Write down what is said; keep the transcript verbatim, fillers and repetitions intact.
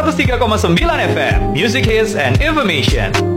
seratus tiga koma sembilan F M, Music Hits and Information.